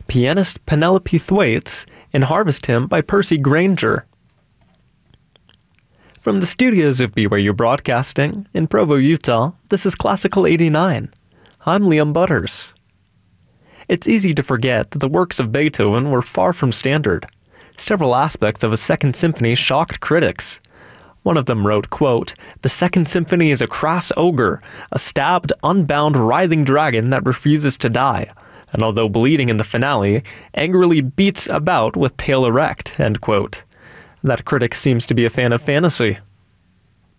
pianist Penelope Thwaites, and Harvest Hymn by Percy Grainger. From the studios of BYU Broadcasting in Provo, Utah, this is Classical 89. I'm Liam Butters. It's easy to forget that the works of Beethoven were far from standard. Several aspects of his Second Symphony shocked critics. One of them wrote, quote, "The Second Symphony is a crass ogre, a stabbed, unbound, writhing dragon that refuses to die, and although bleeding in the finale, angrily beats about with tail erect," end quote. That critic seems to be a fan of fantasy.